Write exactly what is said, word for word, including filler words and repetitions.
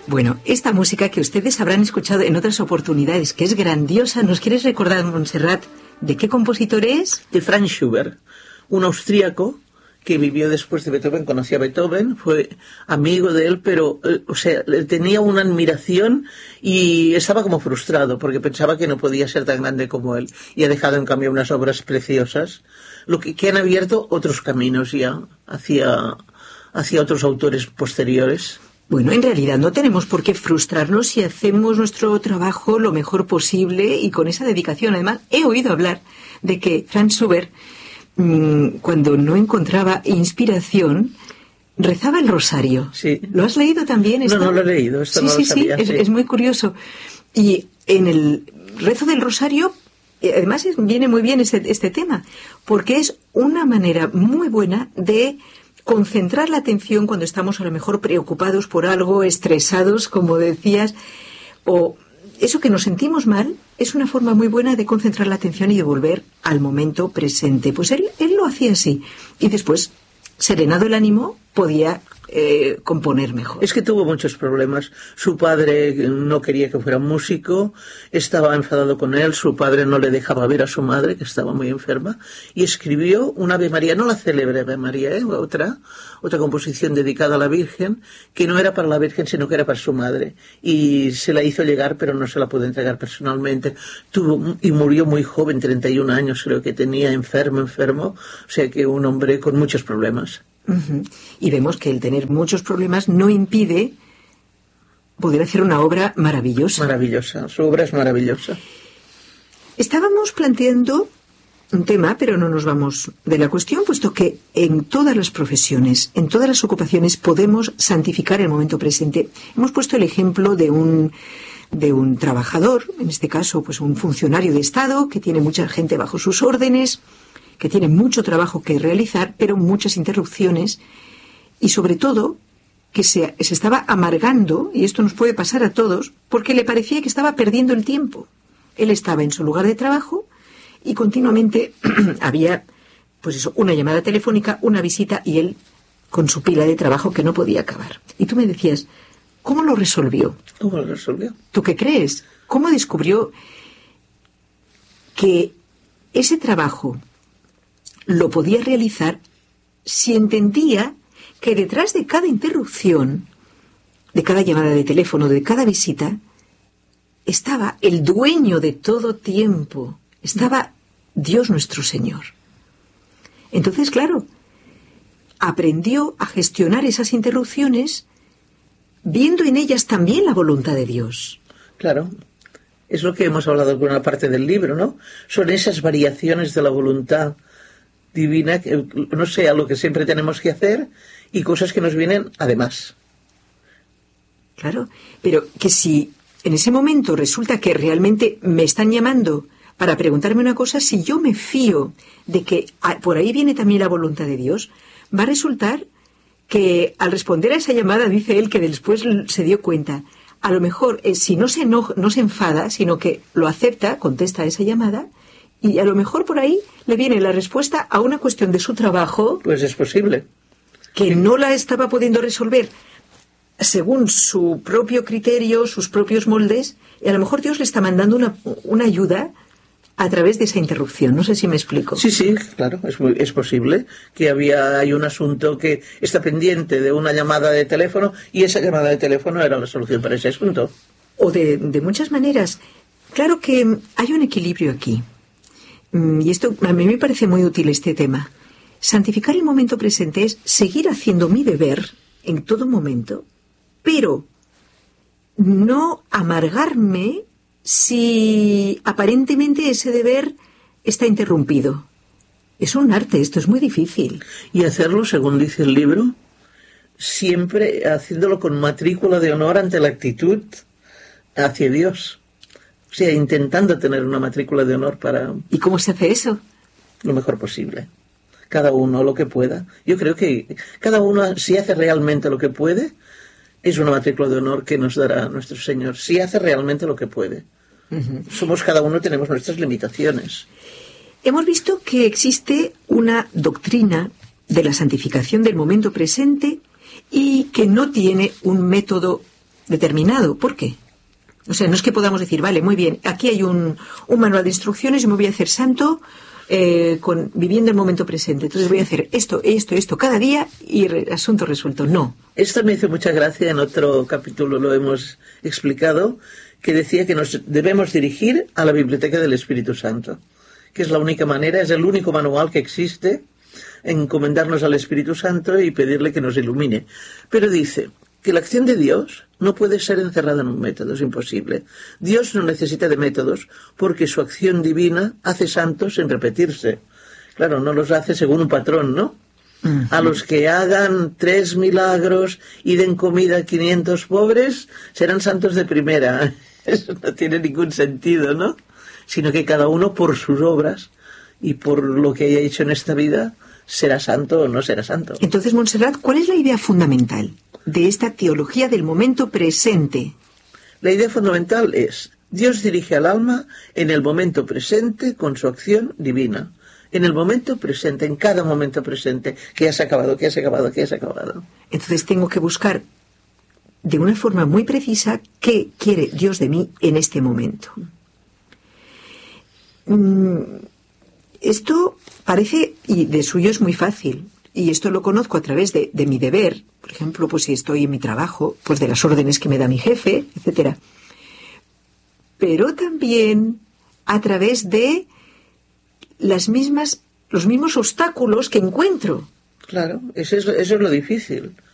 Bueno, esta música que ustedes habrán escuchado en otras oportunidades, que es grandiosa, ¿nos quieres recordar, Montserrat, de qué compositor es? De Franz Schubert, un austríaco que vivió después de Beethoven, conocía a Beethoven, fue amigo de él, pero, eh, o sea, tenía una admiración y estaba como frustrado porque pensaba que no podía ser tan grande como él, y ha dejado en cambio unas obras preciosas, lo que, que han abierto otros caminos ya hacia, hacia otros autores posteriores. Bueno, en realidad no tenemos por qué frustrarnos si hacemos nuestro trabajo lo mejor posible y con esa dedicación. Además, he oído hablar de que Franz Schubert, cuando no encontraba inspiración, rezaba el rosario. Sí. ¿Lo has leído también? ¿Esto? No, no lo he leído. Esto sí, no sí, lo sabía, sí, sí. Es, es muy curioso. Y en el rezo del rosario, además es, viene muy bien este, este tema, porque es una manera muy buena de concentrar la atención cuando estamos a lo mejor preocupados por algo, estresados, como decías, o eso que nos sentimos mal, es una forma muy buena de concentrar la atención y de volver al momento presente. Pues él, él lo hacía así. Y después, serenado el ánimo, podía eh, componer mejor. Es que tuvo muchos problemas. Su padre no quería que fuera músico, estaba enfadado con él, su padre no le dejaba ver a su madre, que estaba muy enferma, y escribió una Ave María, no la célebre Ave María, ¿eh? otra, otra composición dedicada a la Virgen, que no era para la Virgen, sino que era para su madre. Y se la hizo llegar, pero no se la pudo entregar personalmente. Tuvo, y murió muy joven, treinta y un años creo que tenía, enfermo, enfermo, o sea que un hombre con muchos problemas. Uh-huh. Y vemos que el tener muchos problemas no impide poder hacer una obra maravillosa. Maravillosa, su obra es maravillosa. Estábamos planteando un tema, pero no nos vamos de la cuestión, puesto que en todas las profesiones, en todas las ocupaciones, podemos santificar el momento presente. Hemos puesto el ejemplo de un, de un trabajador, en este caso, pues un funcionario de Estado, que tiene mucha gente bajo sus órdenes, que tiene mucho trabajo que realizar, pero muchas interrupciones, y sobre todo que se, se estaba amargando, y esto nos puede pasar a todos, porque le parecía que estaba perdiendo el tiempo. Él estaba en su lugar de trabajo y continuamente había, pues eso, una llamada telefónica, una visita, y él con su pila de trabajo que no podía acabar. Y tú me decías, ¿cómo lo resolvió? ¿Cómo lo resolvió? ¿Tú qué crees? ¿Cómo descubrió que ese trabajo lo podía realizar si entendía que detrás de cada interrupción, de cada llamada de teléfono, de cada visita, estaba el dueño de todo tiempo, estaba Dios nuestro Señor? Entonces, claro, aprendió a gestionar esas interrupciones viendo en ellas también la voluntad de Dios. Claro. Es lo que hemos hablado en alguna parte del libro, ¿no? Son esas variaciones de la voluntad divina, que no sea lo que siempre tenemos que hacer, y cosas que nos vienen además. Claro, pero que si en ese momento resulta que realmente me están llamando para preguntarme una cosa, si yo me fío de que por ahí viene también la voluntad de Dios, va a resultar que al responder a esa llamada, dice él que después se dio cuenta, a lo mejor eh, si no se enoja, no se enfada, sino que lo acepta, contesta a esa llamada, y a lo mejor por ahí le viene la respuesta a una cuestión de su trabajo. Pues es posible. Que sí. no la estaba pudiendo resolver según su propio criterio, sus propios moldes, y a lo mejor Dios le está mandando una, una ayuda a través de esa interrupción. No sé si me explico. Sí, sí, claro, es, muy, es posible que había hay un asunto que está pendiente de una llamada de teléfono, y esa llamada de teléfono era la solución para ese asunto. O de, de muchas maneras. Claro que hay un equilibrio aquí. Y esto a mí me parece muy útil, este tema. Santificar el momento presente es seguir haciendo mi deber en todo momento, pero no amargarme si aparentemente ese deber está interrumpido. Es un arte, esto es muy difícil. Y hacerlo, según dice el libro, siempre haciéndolo con matrícula de honor ante la actitud hacia Dios. O sea, intentando tener una matrícula de honor para... ¿Y cómo se hace eso? Lo mejor posible. Cada uno lo que pueda. Yo creo que cada uno, si hace realmente lo que puede, es una matrícula de honor que nos dará nuestro Señor. Si hace realmente lo que puede. Uh-huh. Somos, cada uno tenemos nuestras limitaciones. Hemos visto que existe una doctrina de la santificación del momento presente y que no tiene un método determinado. ¿Por qué? O sea, no es que podamos decir, vale, muy bien, aquí hay un, un manual de instrucciones y me voy a hacer santo eh, con, viviendo el momento presente. Entonces voy a hacer esto, esto, esto cada día y re, asunto resuelto. No. Esto me hizo mucha gracia, en otro capítulo lo hemos explicado, que decía que nos debemos dirigir a la biblioteca del Espíritu Santo, que es la única manera, es el único manual que existe, encomendarnos al Espíritu Santo y pedirle que nos ilumine. Pero dice que la acción de Dios no puede ser encerrada en un método, es imposible. Dios no necesita de métodos porque su acción divina hace santos sin repetirse. Claro, no los hace según un patrón, ¿no? Uh-huh. A los que hagan tres milagros y den comida a quinientos pobres serán santos de primera. Eso no tiene ningún sentido, ¿no? Sino que cada uno por sus obras y por lo que haya hecho en esta vida será santo o no será santo. Entonces, Montserrat, ¿cuál es la idea fundamental de esta teología del momento presente? La idea fundamental es: Dios dirige al alma en el momento presente con su acción divina. En el momento presente, en cada momento presente, que has acabado, que has acabado, que has acabado. Entonces tengo que buscar de una forma muy precisa qué quiere Dios de mí en este momento. Mm, esto parece, y de suyo es muy fácil, y esto lo conozco a través de, de mi deber. Por ejemplo, pues si estoy en mi trabajo, pues de las órdenes que me da mi jefe, etcétera. Pero también a través de las mismas, los mismos obstáculos que encuentro. Claro, eso es, eso es lo difícil.